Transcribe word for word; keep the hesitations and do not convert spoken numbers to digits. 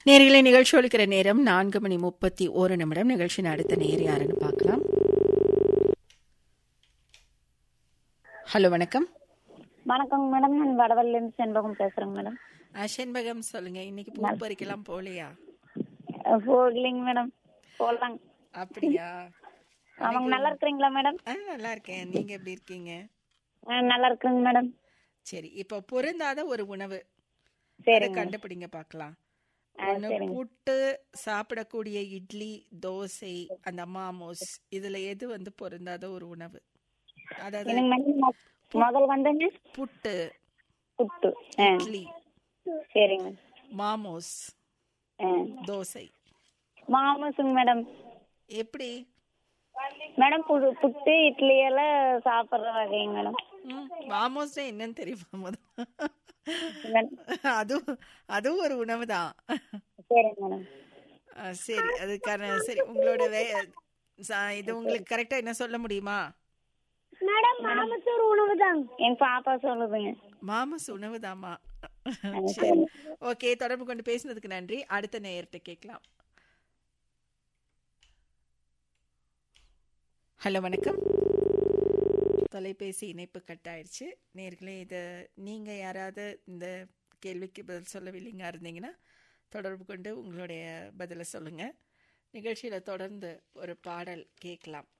நேர்களை நிகழ்ச்சி ஒலிக்கிற நேரம் நான்கு மணி முப்பத்தி ஒரு நிமிடம். நிகழ்ச்சியின் அடுத்த நேர் யாருன்னு பார்க்கலாம். ஹலோ, வணக்கம். வணக்கம் மேடம், நான் வடவள்ளிருந்து செண்பகம் பேசுறேங்க மேடம். செண்பகம் சொல்லுங்க. இன்னைக்கு பூ பறிக்கலாம் போலையா? போகலைங்க மேடம், போலாங்க. அப்படியா? அவங்க நல்லா இருக்கிறீங்களா மேடம்? நல்லா இருக்கேன். நீங்க எப்படி இருக்கீங்க? நல்லா இருக்குங்க மேடம். சரி, இப்போ பொருந்தாத ஒரு உணவு கண்டுபிடிங்க பார்க்கலாம். புட்டு, சாப்பிடக்கூடிய இட்லி, தோசை, அந்த மாமோஸ், இதுல எது வந்து பொருந்தாத ஒரு உணவு? அதாவது முதல் வந்து புட்டு, புட்டு, இட்லி, சரிங்க, மாமோஸ், தோசை. மாமோஸுங்க மேடம். எப்படி மேடம்? புட்டு இட்லி எல்லாம் சாப்பிடுற வகைங்க மேடம். மாமோஸ் என்னன்னு தெரியுமா? அதுவும் அதுவும் ஒரு உணவு தான். சரி, அதுக்கான சரி உங்களோட இது உங்களுக்கு கரெக்டா என்ன சொல்ல முடியுமா? மேடம், மாமஸ் ஒரு உணவு தான். என் பாப்பா சொல்லுதுங்க. மாமஸ் உணவு தாமா? சரி, ஓகே. தொடர்பு கொண்டு பேசினதுக்கு நன்றி. அடுத்த நேயர்கிட்ட கேட்கலாம். ஹலோ, வணக்கம். தொலைபேசி இணைப்பு கட் ஆயிடுச்சு. நேர்களே, இதை நீங்கள் யாராவது இந்த கேள்விக்கு பதில் சொல்லவில்லைங்க இருந்தீங்கன்னா தொடர்பு கொண்டு உங்களுடைய பதிலை சொல்லுங்கள். நிகழ்ச்சியில் தொடர்ந்து ஒரு பாடல் கேட்கலாம்.